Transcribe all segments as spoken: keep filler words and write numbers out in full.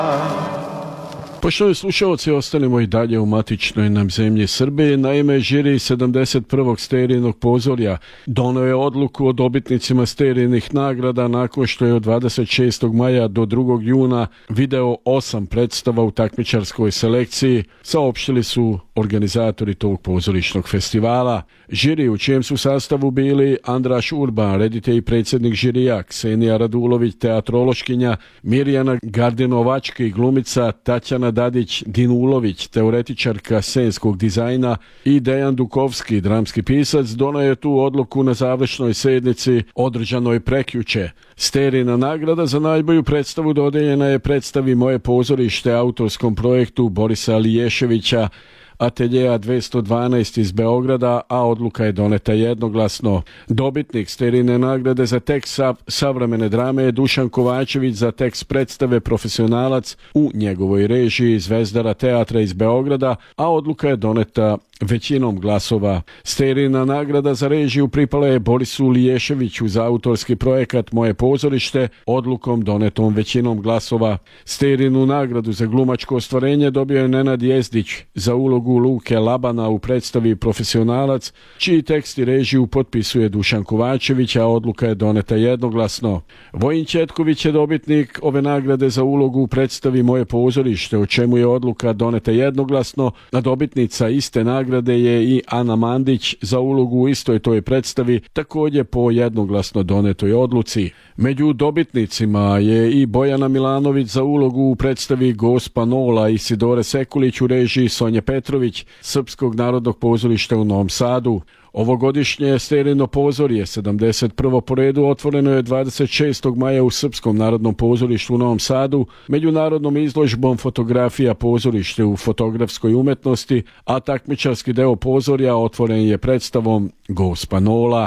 Poštovani slušalci, ostanemo i dalje u matičnoj nam zemlji Srbiji. Naime, žiri sedamdeset prvog Sterijinog pozorja doneo je odluku o dobitnicima Sterijinih nagrada nakon što je od dvadeset šestog maja do drugog juna video osam predstava u takmičarskoj selekciji, saopštili su organizatori tog pozorišnog festivala. Žiri, u čijem su sastavu bili Andraš Urban, reditelj i predsjednik žirija, Ksenija Radulović, teatrološkinja, Mirjana Gardinovački, glumica, Tatjana Dadić Dinulović, teoretičarka scenskog dizajna, i Dejan Dukovski, dramski pisac, donio je tu odluku na završnoj sednici održanoj prekjuče. Sterijina nagrada za najbolju predstavu dodeljena je predstavi Moje pozorište, autorskom projektu Borisa Liješevića, Ateljeja dvjesto dvanaest iz Beograda, a odluka je doneta jednoglasno. Dobitnik Sterijine nagrade za tekst savremene drame je Dušan Kovačević za tekst predstave Profesionalac u njegovoj režiji Zvezdara teatra iz Beograda, a odluka je doneta većinom glasova. Sterijina nagrada za režiju pripala je Borisu Liješeviću za autorski projekat Moje pozorište, odlukom donetom većinom glasova. Sterijinu nagradu za glumačko ostvarenje dobio je Nenad Jezdić za ulogu Luke Labana u predstavi Profesionalac, čiji tekst i režiju potpisuje Dušan Kovačević, a odluka je doneta jednoglasno. Vojin Četković je dobitnik ove nagrade za ulogu u predstavi Moje pozorište, o čemu je odluka doneta jednoglasno, a dobitnica iste nagrade je i Ana Mandić za ulogu u istoj toj predstavi, također po jednoglasno donetoj odluci. Među dobitnicima je i Bojana Milanović za ulogu u predstavi Gospa Nola i Isidore Sekulić u režiji Sonje Petrović, Srpskog narodnog pozorišta u Novom Sadu. Ovogodišnje Sterijino pozorje, sedamdeset prvo po redu, otvoreno je dvadeset šestog maja u Srpskom narodnom pozorištu u Novom Sadu, međunarodnom izložbom fotografija pozorište u fotografskoj umetnosti, a takmičarski deo pozorja otvoren je predstavom Gospa Nola.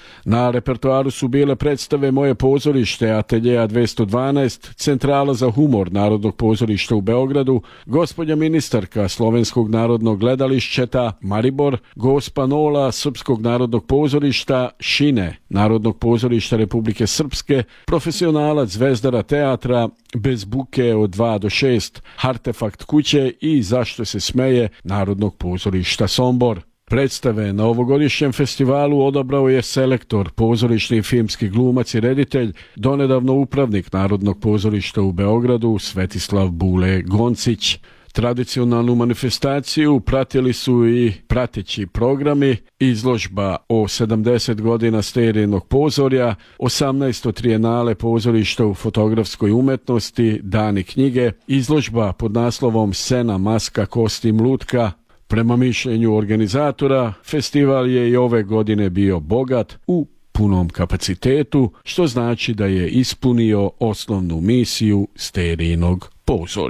Na repertoaru su bile predstave Moje pozorište, Ateljeja dvjesto dvanaest, Centrala za humor Narodnog pozorišta u Beogradu, Gospođa ministarka Slovenskog narodnog gledališčeta Maribor, Gospa Nola Srpskog narodnog pozorišta, Šine Narodnog pozorišta Republike Srpske, Profesionalac Zvezdara teatra, Bez buke od dva do šest, Artefakt kuće i Zašto se smeje Narodnog pozorišta Sombor. Predstave na ovogodišnjem festivalu odabrao je selektor, pozorišni filmski glumac i reditelj, donedavno upravnik Narodnog pozorišta u Beogradu Svetislav Bule Goncić. Tradicionalnu manifestaciju pratili su i prateći programi, izložba o sedamdeset godina Sterijinog pozorja, osamnaesto trijenale pozorišta u fotografskoj umetnosti, Dani knjige, izložba pod naslovom Scena, maska, kostim, lutka. Prema mišljenju organizatora, festival je i ove godine bio bogat u punom kapacitetu, što znači da je ispunio osnovnu misiju Sterijinog pozorja.